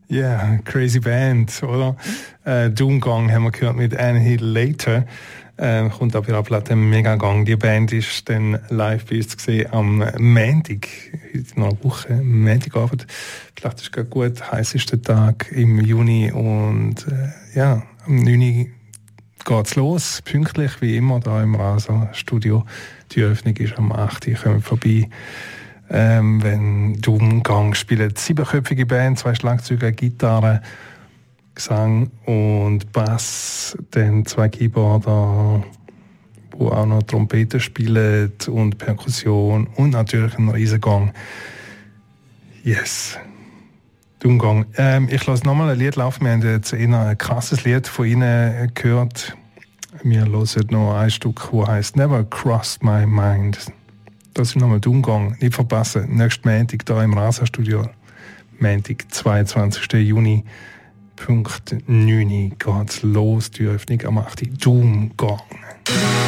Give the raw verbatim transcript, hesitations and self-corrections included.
Ja, yeah, crazy Band, oder? Äh, Doomgang haben wir gehört mit Anne Later. Äh, kommt auf ihrer Platte Megagang. Die Band ist dann live bei uns gesehen am Montag, heute noch eine Woche, Montagabend. Vielleicht ist es gerade gut, heissester Tag im Juni und äh, ja, am neun Uhr geht's los, pünktlich wie immer da im Rasa-Studio. Die Eröffnung ist am acht Uhr, kommt vorbei. Ähm, wenn Doomgang spielt, siebenköpfige Band, zwei Schlagzeuger, Gitarre, Gesang und Bass, dann zwei Keyboarder, wo auch noch Trompete spielen und Perkussion und natürlich ein Riesengang. Yes. Doomgang. Ähm, ich lasse nochmal ein Lied laufen. Wir haben jetzt eher ein krasses Lied von Ihnen gehört. Wir hören noch ein Stück, das heisst Never Crossed My Mind. Das ist nochmal Doomgang. Nicht verpassen. Nächsten Montag hier im Rasa-Studio. Montag, zweiundzwanzigsten Juni. Punkt neun Uhr geht's los. Die Öffnung am acht Uhr. Doomgang.